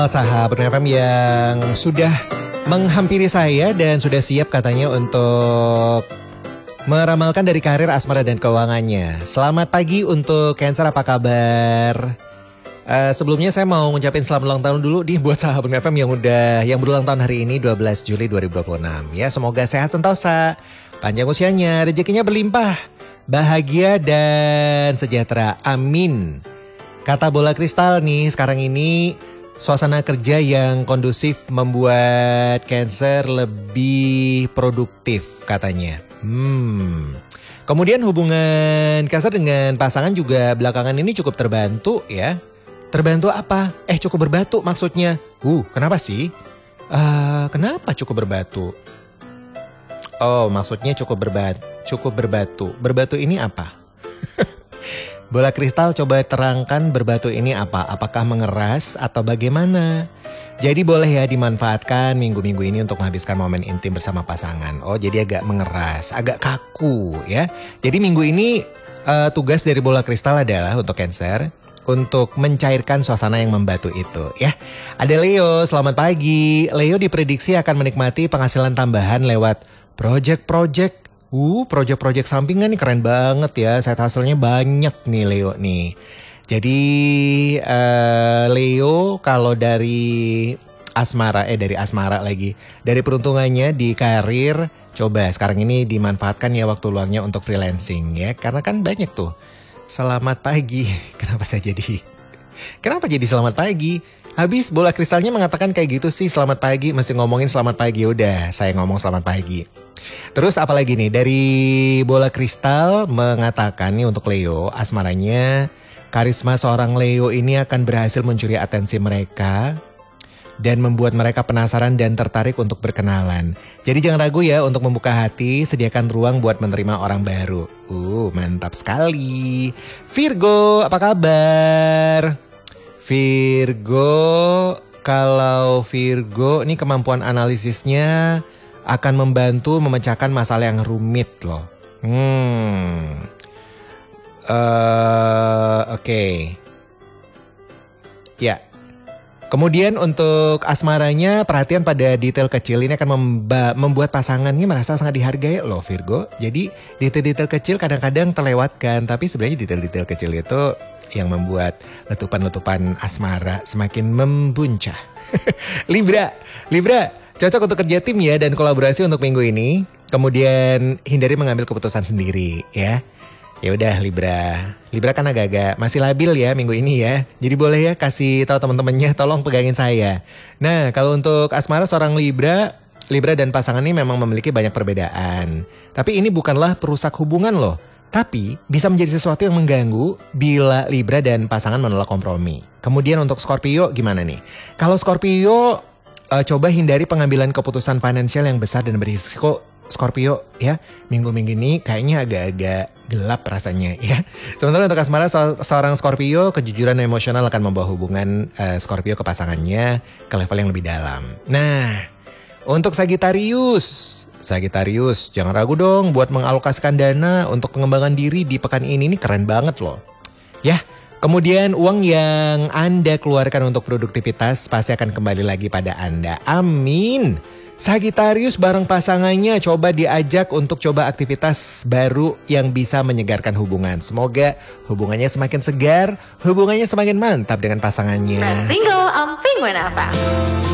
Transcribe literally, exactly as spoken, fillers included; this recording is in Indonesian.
Sahabat F M yang sudah menghampiri saya dan sudah siap katanya untuk meramalkan dari karir, asmara, dan keuangannya. Selamat pagi untuk Cancer, apa kabar? Uh, sebelumnya saya mau ngucapin selamat ulang tahun dulu nih buat sahabat F M yang udah yang berulang tahun hari ini dua belas Juli dua ribu dua puluh enam. Ya, semoga sehat sentosa, panjang usianya, rezekinya berlimpah, bahagia dan sejahtera. Amin. Kata bola kristal nih, sekarang ini suasana kerja yang kondusif membuat Cancer lebih produktif katanya. Hmm. Kemudian hubungan Cancer dengan pasangan juga belakangan ini cukup terbantu ya. Terbantu apa? Eh cukup berbatu maksudnya. Uh, kenapa sih? Uh, kenapa cukup berbatu? Oh, maksudnya cukup berbatu. Cukup berbatu. Berbatu ini apa? Bola kristal, coba terangkan berbatu ini apa? Apakah mengeras atau bagaimana? Jadi boleh ya dimanfaatkan minggu-minggu ini untuk menghabiskan momen intim bersama pasangan. Oh, jadi agak mengeras, agak kaku ya. Jadi minggu ini uh, tugas dari bola kristal adalah untuk Cancer, untuk mencairkan suasana yang membatu itu ya. Ada Leo, selamat pagi. Leo diprediksi akan menikmati penghasilan tambahan lewat project-project. Uh, project-project sampingan nih keren banget ya. Side hustle-nya banyak nih Leo nih. Jadi uh, Leo kalau dari asmara, eh dari asmara lagi. Dari peruntungannya di karir, coba sekarang ini dimanfaatkan ya waktu luangnya untuk freelancing ya. Karena kan banyak tuh. Selamat pagi. Kenapa saya jadi? Kenapa jadi selamat pagi? Habis bola kristalnya mengatakan kayak gitu sih, selamat pagi, mesti ngomongin selamat pagi. Udah, saya ngomong selamat pagi. Terus apalagi nih, dari bola kristal mengatakan nih untuk Leo, asmaranya, karisma seorang Leo ini akan berhasil mencuri atensi mereka dan membuat mereka penasaran dan tertarik untuk berkenalan. Jadi jangan ragu ya untuk membuka hati, sediakan ruang buat menerima orang baru. Uh, mantap sekali. Virgo, apa kabar? Virgo, kalau Virgo ini kemampuan analisisnya akan membantu memecahkan masalah yang rumit loh. Hmm, uh, oke, okay. Ya. Kemudian untuk asmaranya, perhatian pada detail kecil ini akan memba- membuat pasangannya merasa sangat dihargai loh Virgo. Jadi detail-detail kecil kadang-kadang terlewatkan, tapi sebenarnya detail-detail kecil itu yang membuat letupan-letupan asmara semakin membuncah. Libra, Libra cocok untuk kerja tim ya dan kolaborasi untuk minggu ini. Kemudian hindari mengambil keputusan sendiri ya. Ya udah Libra. Libra kan agak-agak masih labil ya minggu ini ya. Jadi boleh ya kasih tahu teman-temannya tolong pegangin saya. Nah, kalau untuk asmara seorang Libra, Libra dan pasangan ini memang memiliki banyak perbedaan. Tapi ini bukanlah perusak hubungan loh. Tapi bisa menjadi sesuatu yang mengganggu bila Libra dan pasangan menolak kompromi. Kemudian untuk Scorpio gimana nih? Kalau Scorpio uh, coba hindari pengambilan keputusan finansial yang besar dan berisiko. Scorpio ya, minggu-minggu ini kayaknya agak-agak gelap rasanya ya. Sementara untuk asmara se- seorang Scorpio, kejujuran emosional akan membawa hubungan uh, Scorpio ke pasangannya ke level yang lebih dalam. Nah, untuk Sagittarius, Sagittarius jangan ragu dong buat mengalokasikan dana untuk pengembangan diri di pekan ini, ini keren banget loh. Ya, kemudian uang yang Anda keluarkan untuk produktivitas pasti akan kembali lagi pada Anda. Amin. Sagittarius bareng pasangannya coba diajak untuk coba aktivitas baru yang bisa menyegarkan hubungan. Semoga hubungannya semakin segar, hubungannya semakin mantap dengan pasangannya. Single on Penguin F M.